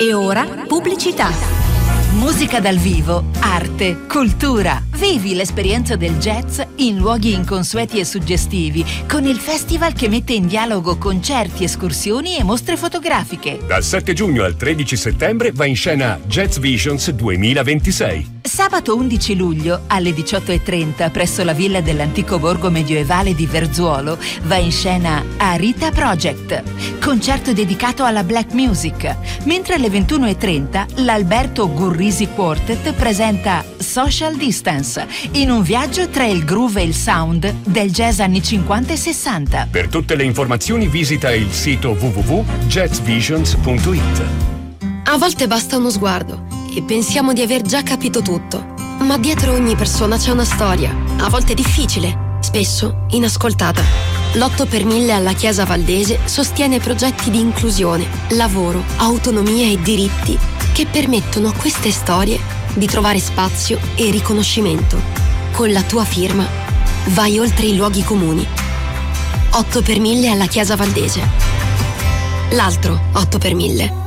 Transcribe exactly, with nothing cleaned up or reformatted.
E ora pubblicità. Musica dal vivo, arte, cultura. Vivi l'esperienza del jazz in luoghi inconsueti e suggestivi con il festival che mette in dialogo concerti, escursioni e mostre fotografiche. Dal sette giugno al tredici settembre va in scena Jazz Visions duemilaventisei. Sabato undici luglio alle diciotto e trenta presso la villa dell'antico borgo medievale di Verzuolo va in scena Arita Project, concerto dedicato alla black music, mentre alle ventuno e trenta l'Alberto Gurrisi Quartet presenta Social Distance in un viaggio tra il groove e il sound del jazz anni cinquanta e sessanta. Per tutte le informazioni visita il sito w w w punto jazz visions punto i t. A volte basta uno sguardo e pensiamo di aver già capito tutto, ma dietro ogni persona c'è una storia, a volte difficile, spesso inascoltata. L'otto per mille alla Chiesa Valdese sostiene progetti di inclusione, lavoro, autonomia e diritti che permettono a queste storie di trovare spazio e riconoscimento. Con la tua firma vai oltre i luoghi comuni. otto per mille alla Chiesa Valdese. L'altro otto per mille